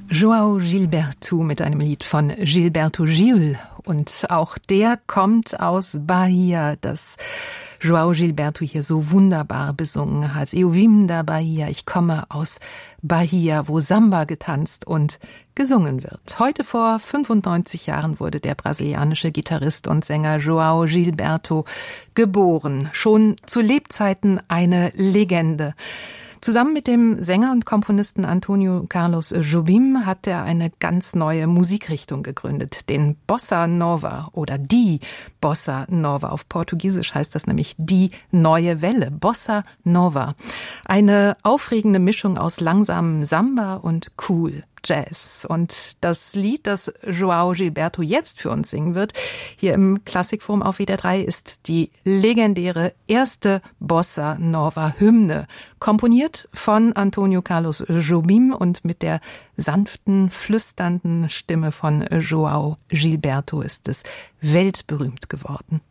João Gilberto mit einem Lied von Gilberto Gil. Und auch der kommt aus Bahia, das João Gilberto hier so wunderbar besungen hat. Eu vim da Bahia, ich komme aus Bahia, wo Samba getanzt und gesungen wird. Heute vor 95 Jahren wurde der brasilianische Gitarrist und Sänger João Gilberto geboren. Schon zu Lebzeiten eine Legende. Zusammen mit dem Sänger und Komponisten Antônio Carlos Jobim hat er eine ganz neue Musikrichtung gegründet, den Bossa Nova oder die Bossa Nova. Auf Portugiesisch heißt das nämlich die neue Welle, Bossa Nova. Eine aufregende Mischung aus langsamem Samba und cool Jazz. Und das Lied, das João Gilberto jetzt für uns singen wird, hier im Klassikforum auf WDR 3, ist die legendäre erste Bossa Nova Hymne, komponiert von Antônio Carlos Jobim und mit der sanften, flüsternden Stimme von João Gilberto ist es weltberühmt geworden.